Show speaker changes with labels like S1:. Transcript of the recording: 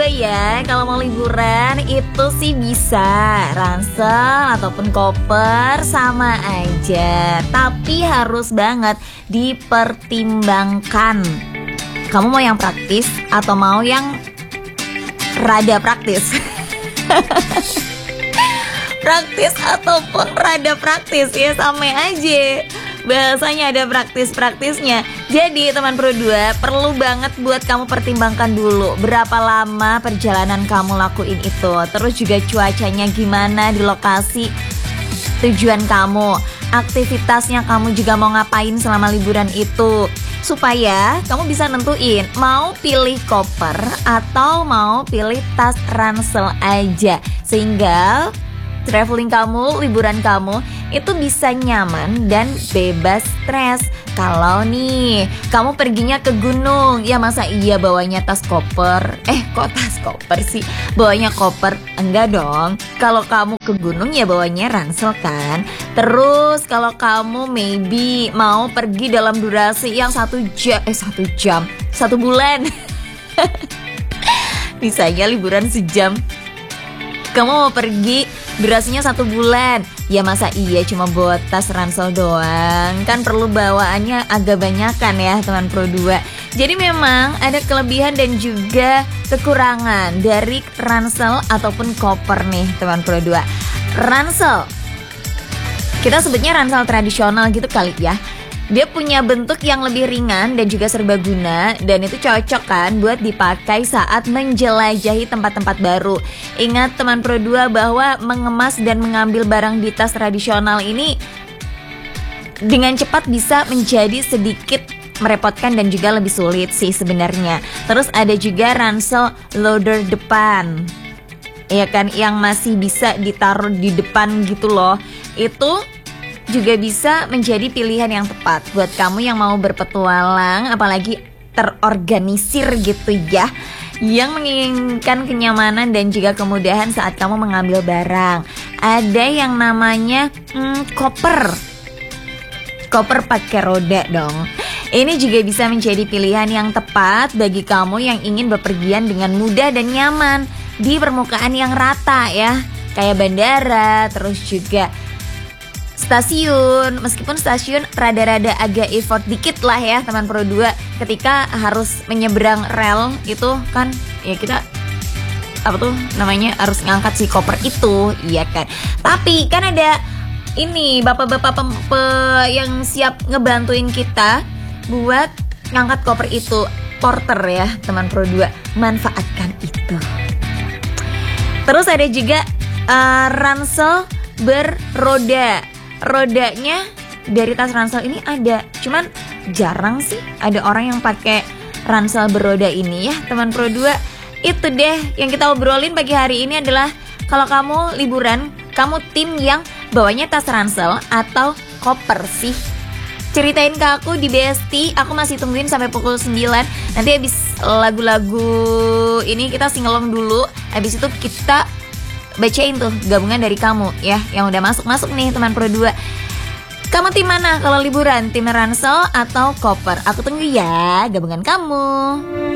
S1: Pro 2 ya, kalau mau liburan itu sih bisa ransel ataupun koper sama aja. Tapi harus banget dipertimbangkan. Kamu mau yang praktis atau mau yang rada praktis? Praktis ataupun rada praktis ya sama aja. Bahasanya ada praktis-praktisnya. Jadi teman Pro 2 perlu banget buat kamu pertimbangkan dulu berapa lama perjalanan kamu lakuin itu. Terus juga cuacanya gimana di lokasi tujuan kamu, aktivitasnya kamu juga mau ngapain selama liburan itu, supaya kamu bisa nentuin mau pilih koper atau mau pilih tas ransel aja. Sehingga traveling kamu, liburan kamu itu bisa nyaman dan bebas stres. Kalau nih kamu perginya ke gunung, ya masa iya bawanya tas koper? Kok tas koper sih? Bawanya koper? Enggak dong. Kalau kamu ke gunung ya bawanya ransel kan. Terus kalau kamu maybe mau pergi dalam durasi yang 1 bulan. Misalnya liburan sejam, kamu mau pergi durasinya 1 bulan, ya masa iya cuma bawa tas ransel doang? Kan perlu bawaannya agak banyakan ya teman Pro 2. Jadi memang ada kelebihan dan juga kekurangan dari ransel ataupun koper nih teman Pro 2. Ransel, kita sebutnya ransel tradisional gitu kali ya. Dia punya bentuk yang lebih ringan dan juga serbaguna, dan itu cocok kan buat dipakai saat menjelajahi tempat-tempat baru. Ingat teman Pro 2 bahwa mengemas dan mengambil barang di tas tradisional ini dengan cepat bisa menjadi sedikit merepotkan dan juga lebih sulit sih sebenarnya. Terus ada juga ransel loader depan, ya kan, yang masih bisa ditaruh di depan gitu loh. Itu juga bisa menjadi pilihan yang tepat buat kamu yang mau berpetualang, apalagi terorganisir gitu ya, yang menginginkan kenyamanan dan juga kemudahan saat kamu mengambil barang. Ada yang namanya koper pakai roda dong. Ini juga bisa menjadi pilihan yang tepat bagi kamu yang ingin bepergian dengan mudah dan nyaman di permukaan yang rata ya, kayak bandara, terus juga stasiun. Meskipun stasiun rada-rada agak effort dikit lah ya teman Pro 2, ketika harus menyeberang rel itu kan ya kita harus ngangkat si koper itu, iya kan. Tapi kan ada ini bapak-bapak yang siap ngebantuin kita buat ngangkat koper itu, porter ya teman Pro 2. Manfaatkan itu. Terus ada juga ransel berroda. Rodanya dari tas ransel ini ada, cuman jarang sih ada orang yang pakai ransel beroda ini ya teman Pro 2. Itu deh yang kita obrolin pagi hari ini adalah kalau kamu liburan, kamu tim yang bawanya tas ransel atau koper sih? Ceritain ke aku di Besti, aku masih tungguin sampai pukul 9. Nanti habis lagu-lagu ini kita singelong dulu, habis itu kita bacain tuh gabungan dari kamu ya yang udah masuk nih teman Pro 2. Kamu tim mana kalau liburan? Tim ransel atau koper? Aku tunggu ya gabungan kamu.